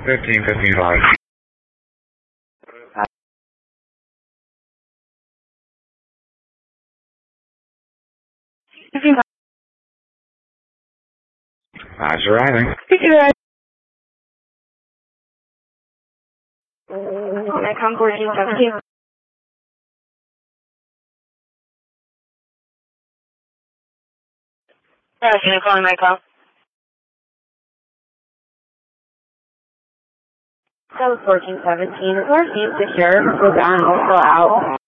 15:55. Eyes arriving. Nikon 1417. Can you call me Nikon? That was 1417. Our seat secure. Was on, also out.